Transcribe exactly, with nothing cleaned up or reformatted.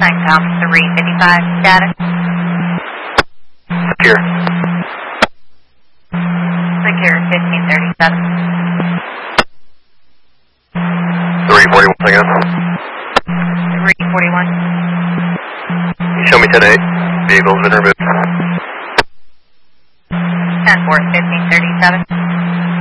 Flightcom three fifty-five, status. Secure. Secure fifteen thirty-seven. three forty-one seconds. three forty-one. You show me ten eight. Vehicle's been removed. ten four fifteen thirty-seven.